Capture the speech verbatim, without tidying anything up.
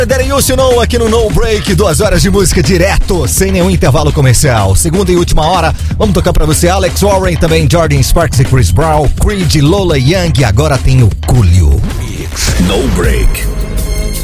That You Know aqui no No Break, duas horas de música direto, sem nenhum intervalo comercial. Segunda e última hora, vamos tocar pra você Alex Warren, também Jordan Sparks e Chris Brown, Creed, Lola Young, e agora tem o Coolio. No Break.